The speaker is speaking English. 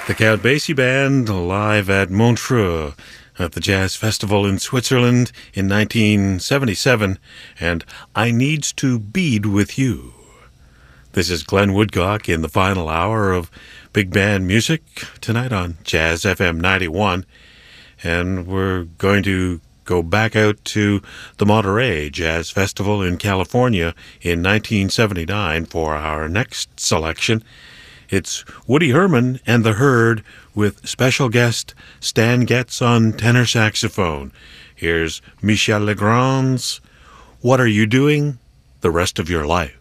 The Count Basie Band live at Montreux at the Jazz Festival in Switzerland in 1977, and I Needs to Bead with You. This is Glenn Woodcock in the final hour of Big Band Music tonight on Jazz FM 91, and we're going to go back out to the Monterey Jazz Festival in California in 1979 for our next selection. It's Woody Herman and the Herd with special guest Stan Getz on tenor saxophone. Here's Michel Legrand's What Are You Doing the Rest of Your Life?